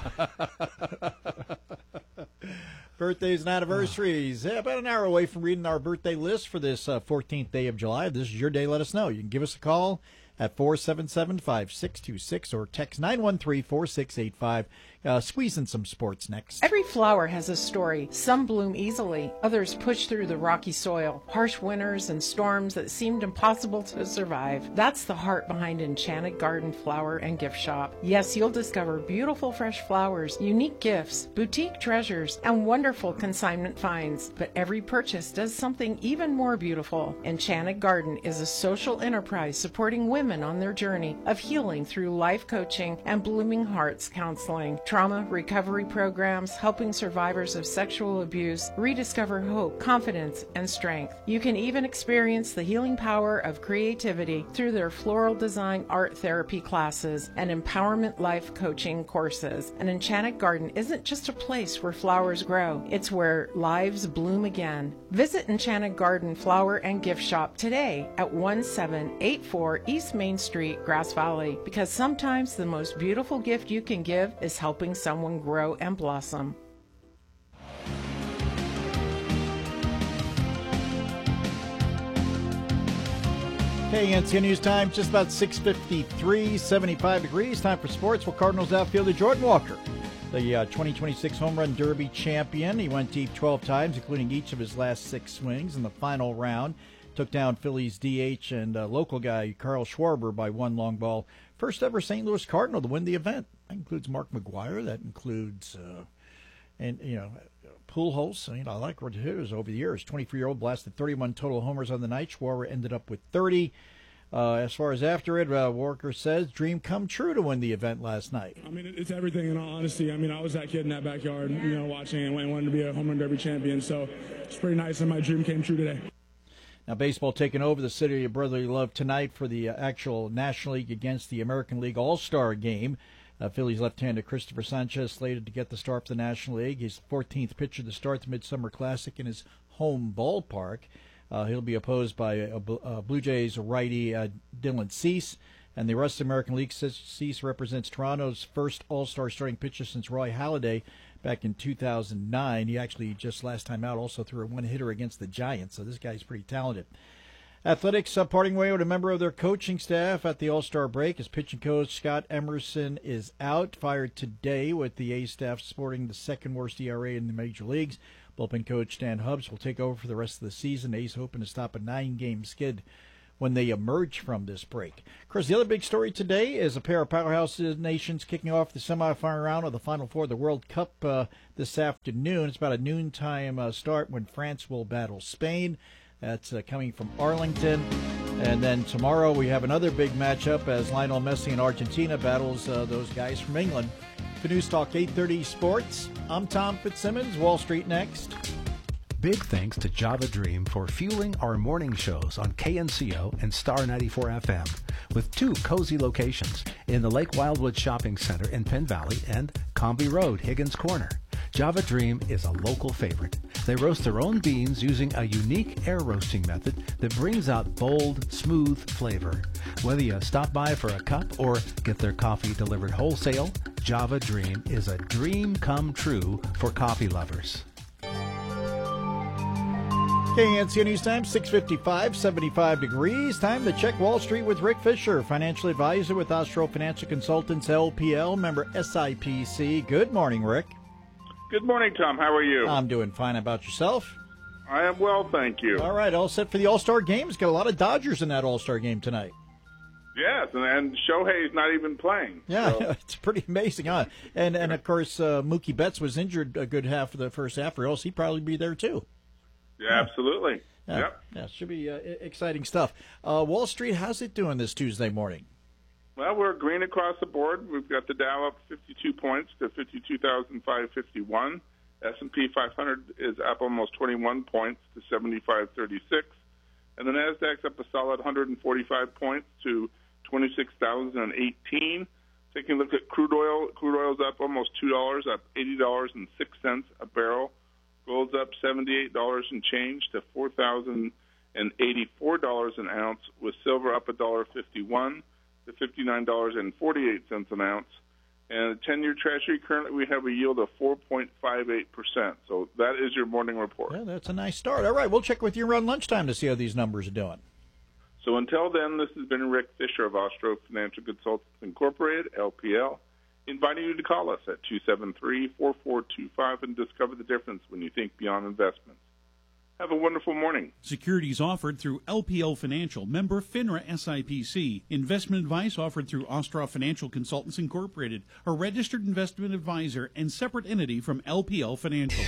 Birthdays and anniversaries. About an hour away from reading our birthday list for this 14th day of July. If this is your day, let us know. You can give us a call at 477-5626 or text 913-4685. Squeeze in some sports next. Every flower has a story. Some bloom easily. Others push through the rocky soil. Harsh winters and storms that seemed impossible to survive. That's the heart behind Enchanted Garden Flower and Gift Shop. Yes, you'll discover beautiful fresh flowers, unique gifts, boutique treasures, and wonderful consignment finds. But every purchase does something even more beautiful. Enchanted Garden is a social enterprise supporting women on their journey of healing through life coaching and blooming hearts counseling. Trauma recovery programs helping survivors of sexual abuse rediscover hope, confidence, and strength. You can even experience the healing power of creativity through their floral design art therapy classes and empowerment life coaching courses. An Enchanted Garden isn't just a place where flowers grow, it's where lives bloom again. Visit Enchanted Garden Flower and Gift Shop today at 1784 East Main Street, Grass Valley, because sometimes the most beautiful gift you can give is helping someone grow and blossom. KNCO News time, just about 6:53, 75 degrees. Time for sports. Well, Cardinals outfielder Jordan Walker, the 2026 Home Run Derby champion. He went deep 12 times, including each of his last 6 swings in the final round. Took down Phillies DH and local guy Carl Schwarber by 1 long ball. First ever St. Louis Cardinal to win the event. That includes Mark McGwire. That includes, Pujols. I like what hitters over the years. 24-year-old blasted 31 total homers on the night. Schwarber ended up with 30. As far as after it, Walker says, dream come true to win the event last night. I mean, it's everything in all honesty. I mean, I was that kid in that backyard, watching and wanted to be a home run derby champion. So it's pretty nice and my dream came true today. Now, baseball taking over the City of Brotherly Love tonight for the actual National League against the American League All-Star game. Phillies left-hander Christopher Sanchez slated to get the start for the National League. His 14th pitcher to start the Midsummer Classic in his home ballpark. He'll be opposed by Blue Jays righty Dylan Cease. And the rest of the American League, Cease represents Toronto's first All-Star starting pitcher since Roy Halladay back in 2009. He actually, just last time out, also threw a one-hitter against the Giants, so this guy's pretty talented. Athletics parting way with a member of their coaching staff at the All-Star break. As pitching coach Scott Emerson is out, fired today, with the A's staff sporting the second worst ERA in the major leagues. Bullpen coach Dan Hubbs will take over for the rest of the season. A's hoping to stop a 9-game skid when they emerge from this break. Of course, the other big story today is a pair of powerhouse nations kicking off the semifinal round of the Final Four of the World Cup this afternoon. It's about a noontime start when France will battle Spain. That's coming from Arlington. And then tomorrow we have another big matchup as Lionel Messi and Argentina battles those guys from England. For News Talk 830 Sports, I'm Tom Fitzsimmons. Wall Street next. Big thanks to Java Dream for fueling our morning shows on KNCO and Star 94 FM, with 2 cozy locations in the Lake Wildwood Shopping Center in Penn Valley and Comby Road, Higgins Corner. Java Dream is a local favorite. They roast their own beans using a unique air roasting method that brings out bold, smooth flavor. Whether you stop by for a cup or get their coffee delivered wholesale, Java Dream is a dream come true for coffee lovers. KNCO News Time, 6:55, 75 degrees. Time to check Wall Street with Rick Fisher, financial advisor with Ostro Financial Consultants, LPL, member SIPC. Good morning, Rick. Good morning, Tom. How are you? I'm doing fine. How about yourself? I am well, thank you. All right, all set for the All-Star Games. Got a lot of Dodgers in that All-Star Game tonight. Yes, and Shohei's not even playing. Yeah, so. It's pretty amazing, huh? And of course, Mookie Betts was injured a good half of the first half, or else he'd probably be there too. Yeah, absolutely. Yeah, Yep. Yeah, should be exciting stuff. Wall Street, how's it doing this Tuesday morning? Well, we're green across the board. We've got the Dow up 52 points to 52,551. S&P 500 is up almost 21 points to 7536. And the Nasdaq's up a solid 145 points to 26,018. Taking a look at crude oil, crude oil's up almost $2, up $80.06 a barrel. Gold's up $78 and change to $4,084 an ounce, with silver up $1.51 to $59.48 an ounce. And the 10-year Treasury, currently we have a yield of 4.58%. So that is your morning report. Yeah, that's a nice start. All right, we'll check with you around lunchtime to see how these numbers are doing. So until then, this has been Rick Fisher of Ostro Financial Consultants Incorporated, LPL, inviting you to call us at 273-4425 and discover the difference when you think beyond investments. Have a wonderful morning. Securities offered through LPL Financial, member FINRA SIPC. Investment advice offered through Ostroff Financial Consultants Incorporated, a registered investment advisor and separate entity from LPL Financial.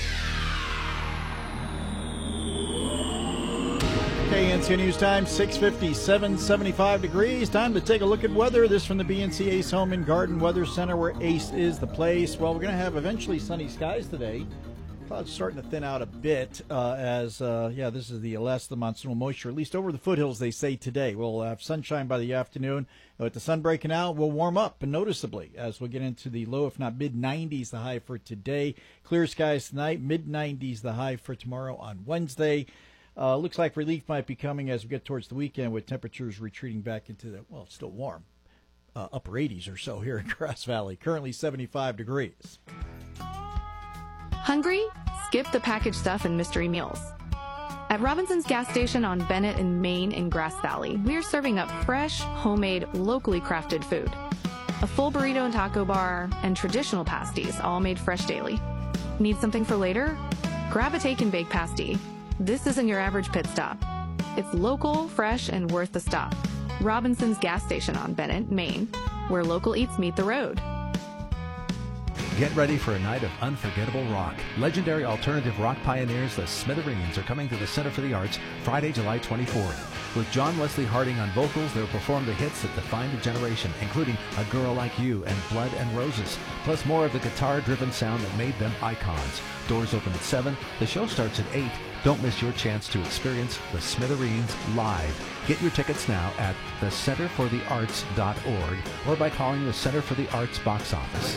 KNCO News Time, 6:57, 75 degrees. Time to take a look at weather. This from the BNC Ace Home and Garden Weather Center, where Ace is the place. Well, we're going to have eventually sunny skies today. Clouds starting to thin out a bit this is the last of the monsoonal moisture, at least over the foothills, they say today. We'll have sunshine by the afternoon. With the sun breaking out, we'll warm up noticeably as we get into the low, if not mid-90s, the high for today. Clear skies tonight, mid-90s, the high for tomorrow on Wednesday. Looks like relief might be coming as we get towards the weekend, with temperatures retreating back into the, well, still warm, upper 80s or so here in Grass Valley. Currently 75 degrees. Hungry? Skip the packaged stuff and mystery meals. At Robinson's gas station on Bennett and Main in Grass Valley, we're serving up fresh, homemade, locally crafted food. A full burrito and taco bar, and traditional pasties, all made fresh daily. Need something for later? Grab a take and bake pasty. This isn't your average pit stop. It's local, fresh, and worth the stop. Robinson's gas station on Bennett, Maine, where local eats meet the road. Get ready for a night of unforgettable rock. Legendary alternative rock pioneers, the Smithereens, are coming to the Center for the Arts Friday, July 24th. With John Wesley Harding on vocals, they'll perform the hits that defined a generation, including A Girl Like You and Blood and Roses, plus more of the guitar-driven sound that made them icons. Doors open at 7. The show starts at 8. Don't miss your chance to experience the Smithereens live. Get your tickets now at thecenterforthearts.org or by calling the Center for the Arts box office.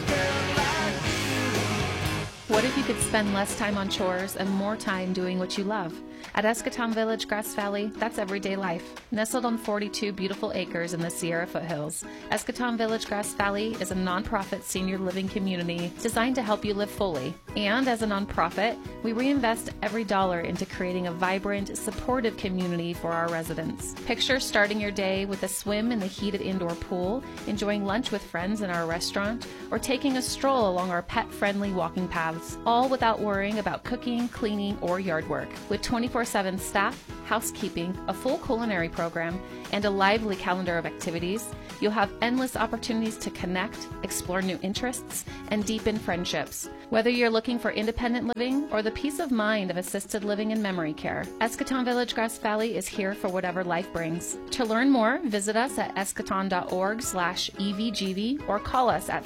What if you could spend less time on chores and more time doing what you love? At Eschaton Village, Grass Valley, that's everyday life. Nestled on 42 beautiful acres in the Sierra foothills, Eschaton Village, Grass Valley is a nonprofit senior living community designed to help you live fully. And as a nonprofit, we reinvest every dollar into creating a vibrant, supportive community for our residents. Picture starting your day with a swim in the heated indoor pool, enjoying lunch with friends in our restaurant, or taking a stroll along our pet-friendly walking paths, all without worrying about cooking, cleaning, or yard work. With 24/7 staff, housekeeping, a full culinary program, and a lively calendar of activities, you'll have endless opportunities to connect, explore new interests, and deepen friendships. Whether you're looking for independent living or the peace of mind of assisted living and memory care, Eschaton Village, Grass Valley is here for whatever life brings. To learn more, visit us at eschaton.org/EVGV or call us at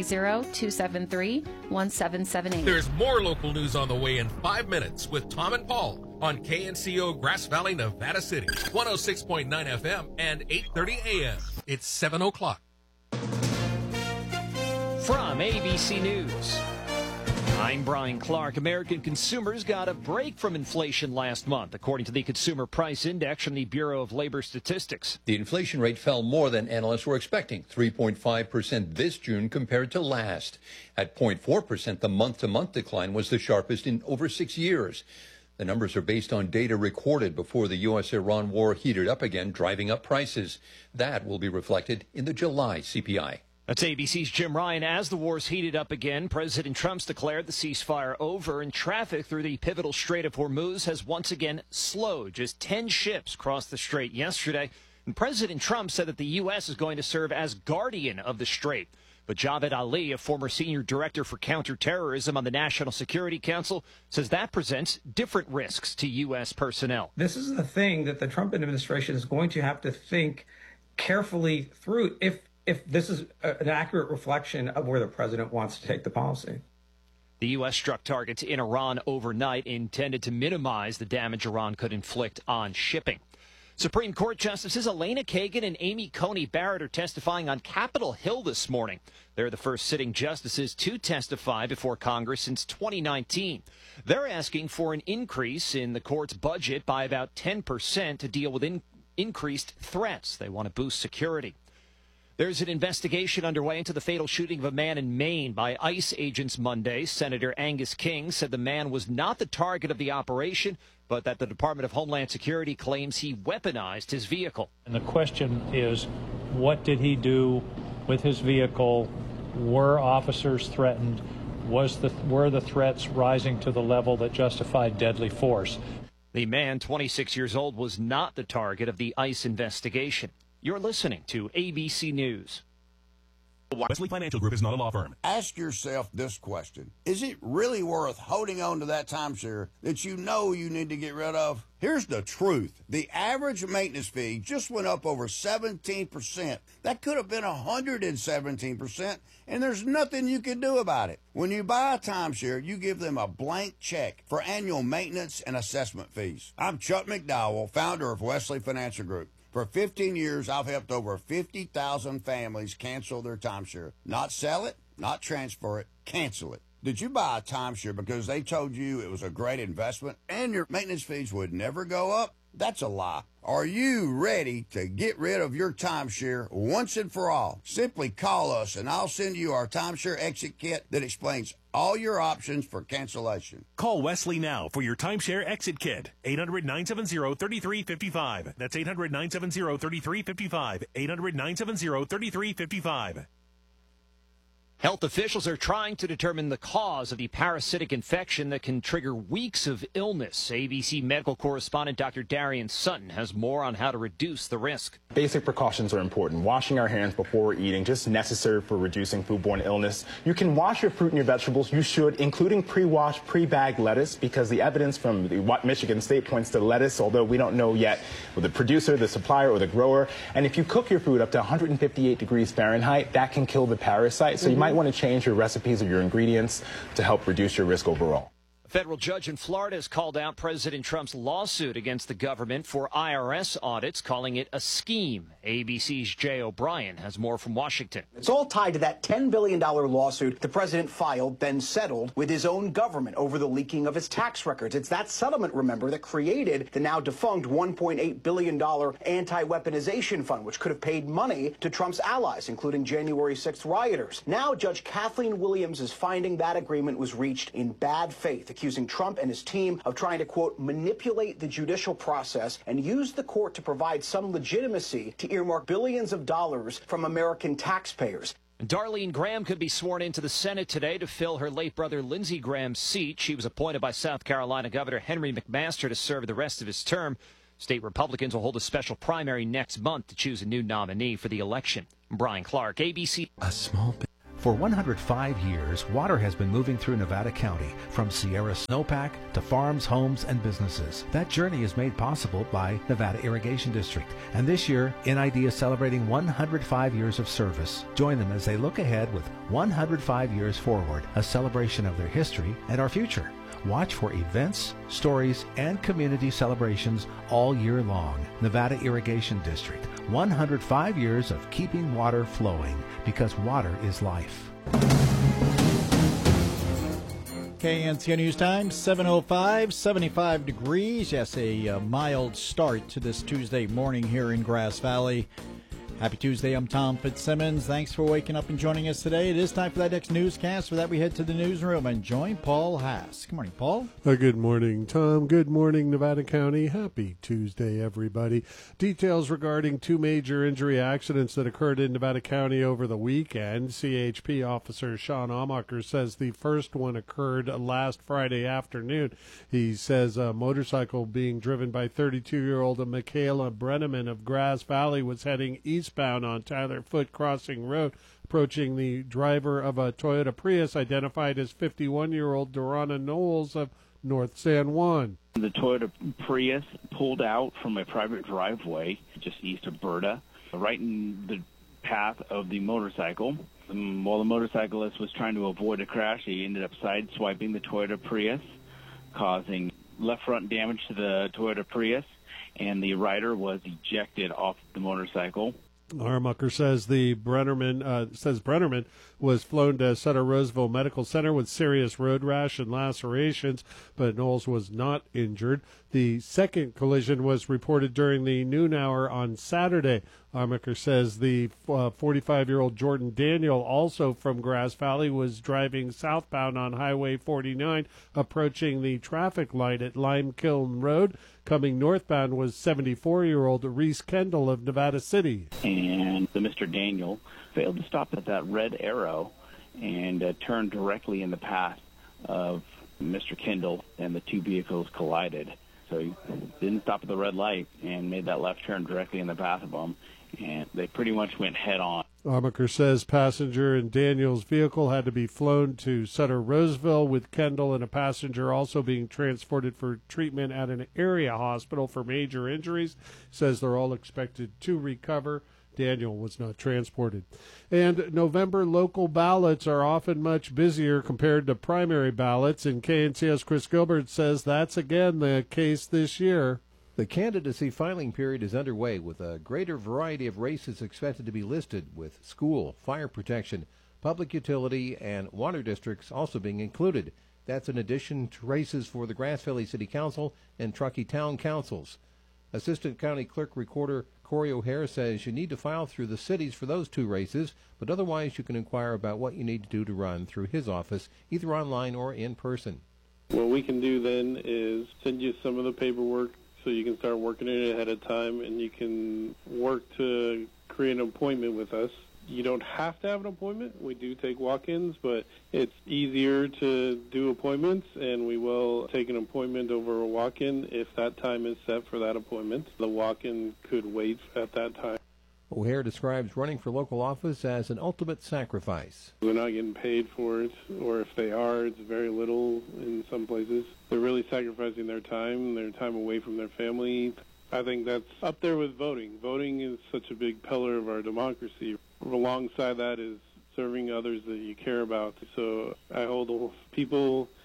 530-273-1778. There's more local news on the way in 5 minutes with Tom and Paul on KNCO Grass Valley, Nevada City, 106.9 FM and 8:30 a.m. It's 7 o'clock. From ABC News, I'm Brian Clark. American consumers got a break from inflation last month, according to the Consumer Price Index from the Bureau of Labor Statistics. The inflation rate fell more than analysts were expecting, 3.5% this June compared to last. At 0.4%, the month-to-month decline was the sharpest in over 6 years. The numbers are based on data recorded before the U.S.-Iran war heated up again, driving up prices. That will be reflected in the July CPI. That's ABC's Jim Ryan. As the war's heated up again, President Trump's declared the ceasefire over, and traffic through the pivotal Strait of Hormuz has once again slowed. Just 10 ships crossed the strait yesterday, and President Trump said that the U.S. is going to serve as guardian of the strait. But Javed Ali, a former senior director for counterterrorism on the National Security Council, says that presents different risks to U.S. personnel. This is the thing that the Trump administration is going to have to think carefully through if this is an accurate reflection of where the president wants to take the policy. The U.S. struck targets in Iran overnight intended to minimize the damage Iran could inflict on shipping. Supreme Court Justices Elena Kagan and Amy Coney Barrett are testifying on Capitol Hill this morning. They're the first sitting justices to testify before Congress since 2019. They're asking for an increase in the court's budget by about 10% to deal with increased threats. They want to boost security. There's an investigation underway into the fatal shooting of a man in Maine by ICE agents Monday. Senator Angus King said the man was not the target of the operation, but that the Department of Homeland Security claims he weaponized his vehicle. And the question is, what did he do with his vehicle? Were officers threatened? Were the threats rising to the level that justified deadly force? The man, 26 years old, was not the target of the ICE investigation. You're listening to ABC News. Wesley Financial Group is not a law firm. Ask yourself this question. Is it really worth holding on to that timeshare that you know you need to get rid of? Here's the truth. The average maintenance fee just went up over 17%. That could have been 117%, and there's nothing you can do about it. When you buy a timeshare, you give them a blank check for annual maintenance and assessment fees. I'm Chuck McDowell, founder of Wesley Financial Group. For 15 years, I've helped over 50,000 families cancel their timeshare. Not sell it, not transfer it, cancel it. Did you buy a timeshare because they told you it was a great investment and your maintenance fees would never go up? That's a lie. Are you ready to get rid of your timeshare once and for all? Simply call us and I'll send you our timeshare exit kit that explains all your options for cancellation. Call Wesley now for your timeshare exit kit. 800-970-3355. That's 800-970-3355. 800-970-3355. Health officials are trying to determine the cause of the parasitic infection that can trigger weeks of illness. ABC medical correspondent Dr. Darian Sutton has more on how to reduce the risk. Basic precautions are important. Washing our hands before we're eating, just necessary for reducing foodborne illness. You can wash your fruit and your vegetables. You should, including pre-washed, pre-bagged lettuce, because the evidence from Michigan State points to lettuce, although we don't know yet with the producer, the supplier, or the grower. And if you cook your food up to 158 degrees Fahrenheit, that can kill the parasite. So you might want to change your recipes of your ingredients to help reduce your risk overall. A federal judge in Florida has called out President Trump's lawsuit against the government for IRS audits, calling it a scheme. ABC's Jay O'Brien has more from Washington. It's all tied to that $10 billion lawsuit the president filed, then settled with his own government over the leaking of his tax records. It's that settlement, remember, that created the now defunct $1.8 billion anti-weaponization fund, which could have paid money to Trump's allies, including January 6th rioters. Now, Judge Kathleen Williams is finding that agreement was reached in bad faith, accusing Trump and his team of trying to, quote, manipulate the judicial process and use the court to provide some legitimacy to earmark billions of dollars from American taxpayers. Darlene Graham could be sworn into the Senate today to fill her late brother Lindsey Graham's seat. She was appointed by South Carolina Governor Henry McMaster to serve the rest of his term. State Republicans will hold a special primary next month to choose a new nominee for the election. Brian Clark, ABC. A small bit. For 105 years, water has been moving through Nevada County, from Sierra Snowpack to farms, homes, and businesses. That journey is made possible by Nevada Irrigation District. And this year, NID is celebrating 105 years of service. Join them as they look ahead with 105 years forward, a celebration of their history and our future. Watch for events, stories, and community celebrations all year long. Nevada Irrigation District, 105 years of keeping water flowing, because water is life. KNCO News Time, 7:05, 75 degrees. Yes, a mild start to this Tuesday morning here in Grass Valley. Happy Tuesday, I'm Tom Fitzsimmons. Thanks for waking up and joining us today. It is time for that next newscast. For that, we head to the newsroom and join Paul Haas. Good morning, Paul. Good morning, Tom. Good morning, Nevada County. Happy Tuesday, everybody. Details regarding two major injury accidents that occurred in Nevada County over the weekend. CHP officer Sean Amacher says the first one occurred last Friday afternoon. He says a motorcycle being driven by 32-year-old Michaela Brenneman of Grass Valley was heading eastbound on Tyler Foote Crossing Road, approaching the driver of a Toyota Prius identified as 51-year-old Dorana Knowles of North San Juan. The Toyota Prius pulled out from a private driveway just east of Berta, right in the path of the motorcycle. While the motorcyclist was trying to avoid a crash, he ended up sideswiping the Toyota Prius, causing left front damage to the Toyota Prius, and the rider was ejected off the motorcycle. Armucker says Brennerman was flown to Sutter Roseville Medical Center with serious road rash and lacerations, but Knowles was not injured. The second collision was reported during the noon hour on Saturday. Armucker says the 45-year-old Jordan Daniel, also from Grass Valley, was driving southbound on Highway 49, approaching the traffic light at Lime Kiln Road. Coming northbound was 74-year-old Reese Kendall of Nevada City. And the Mr. Daniel failed to stop at that red arrow and turned directly in the path of Mr. Kendall, and the two vehicles collided. So he didn't stop at the red light and made that left turn directly in the path of them, and they pretty much went head on. Armucker says passenger in Daniel's vehicle had to be flown to Sutter Roseville, with Kendall and a passenger also being transported for treatment at an area hospital for major injuries. Says they're all expected to recover. Daniel was not transported. And November local ballots are often much busier compared to primary ballots, and KNCS Chris Gilbert says that's again the case this year. The candidacy filing period is underway, with a greater variety of races expected to be listed, with school, fire protection, public utility, and water districts also being included. That's in addition to races for the Grass Valley City Council and Truckee Town Councils. Assistant County Clerk Recorder Corey O'Hare says you need to file through the cities for those two races, but otherwise you can inquire about what you need to do to run through his office, either online or in person. What we can do then is send you some of the paperwork so you can start working it ahead of time, and you can work to create an appointment with us. You don't have to have an appointment. We do take walk-ins, but it's easier to do appointments, and we will take an appointment over a walk-in if that time is set for that appointment. The walk-in could wait at that time. O'Hare describes running for local office as an ultimate sacrifice. They're not getting paid for it, or if they are, it's very little in some places. They're really sacrificing their time away from their family. I think that's up there with voting. Voting is such a big pillar of our democracy. Alongside that is serving others that you care about. So I hold people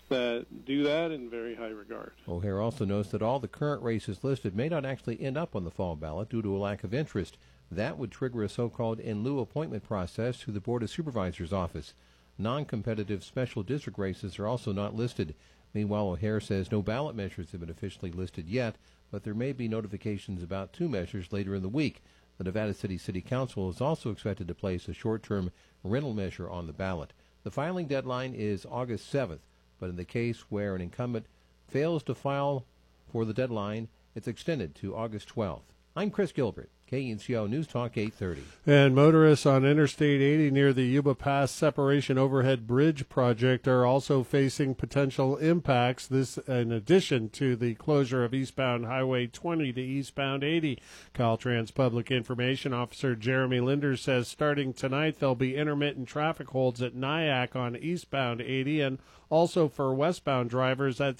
that do that in very high regard. O'Hare also notes that all the current races listed may not actually end up on the fall ballot due to a lack of interest. That would trigger a so-called in lieu appointment process through the Board of Supervisors' office. Non-competitive special district races are also not listed. Meanwhile, O'Hare says no ballot measures have been officially listed yet, but there may be notifications about 2 measures later in the week. The Nevada City Council is also expected to place a short-term rental measure on the ballot. The filing deadline is August 7th, but in the case where an incumbent fails to file for the deadline, it's extended to August 12th. I'm Chris Gilbert, KNCO News Talk 830. And motorists on Interstate 80 near the Yuba Pass Separation Overhead Bridge project are also facing potential impacts. This in addition to the closure of eastbound Highway 20 to eastbound 80. Caltrans Public Information Officer Jeremy Linder says starting tonight there'll be intermittent traffic holds at Nyack on eastbound 80 and also for westbound drivers at